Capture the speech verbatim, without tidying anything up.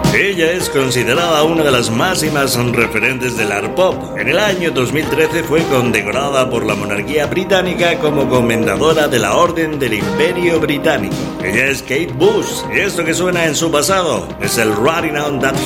Ella es considerada una de las máximas referentes del art pop. En el año dos mil trece fue condecorada por la monarquía británica como comendadora de la Orden del Imperio Británico. Ella es Kate Bush y esto que suena en su pasado es el Riding on That